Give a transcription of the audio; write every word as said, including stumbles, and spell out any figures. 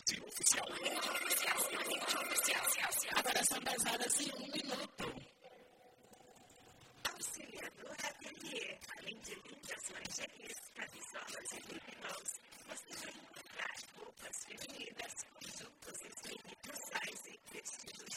oficialmente. Oficialmente, oficialmente, oficialmente. Agora são dez horas e um minuto. Auxiliador ateliê, além de lindas lingeries, camisolas e hipnose,